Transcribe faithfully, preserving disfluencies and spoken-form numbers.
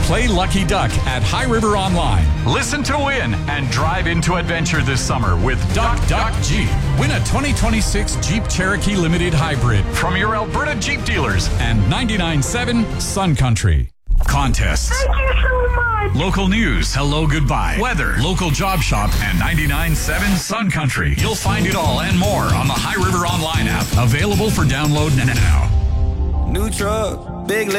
Play Lucky Duck at High River Online. Listen to win and drive into adventure this summer with Duck Duck Jeep. Win a twenty twenty-six Jeep Cherokee Limited Hybrid from your Alberta Jeep dealers and ninety-nine point seven Sun Country. Contests. Thank you so much. Local news. Hello, goodbye. Weather. Local job shop and ninety-nine point seven Sun Country. You'll find it all and more on the High River Online app. Available for download now. New truck, big